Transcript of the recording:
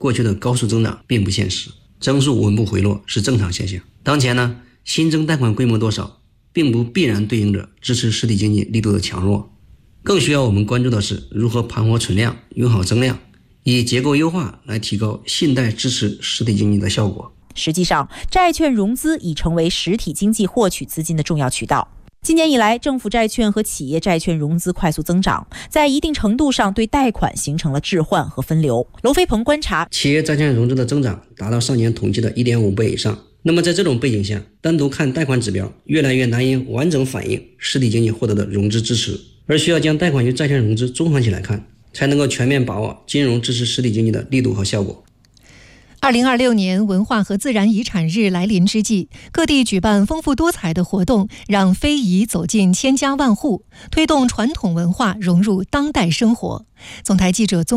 过去的高速增长并不现实，增速稳步回落是正常现象。当前呢，新增贷款规模多少并不必然对应着支持实体经济力度的强弱，更需要我们关注的是如何盘活存量，用好增量，以结构优化来提高信贷支持实体经济的效果。 实际上，债券融资已成为实体经济获取资金的重要渠道。今年以来，政府债券和企业债券融资快速增长，在一定程度上对贷款形成了置换和分流。娄飞鹏观察， 企业债券融资的增长达到上年统计的 1.5 倍以上。那么在这种背景下，单独看贷款指标越来越难以完整反映实体经济获得的融资支持，而需要将贷款与债券融资综合起来看，才能够全面把握金融支持实体经济的力度和效果。 2026年文化和自然遗产日来临之际，各地举办丰富多彩的活动，让非遗走进千家万户，推动传统文化融入当代生活。总台记者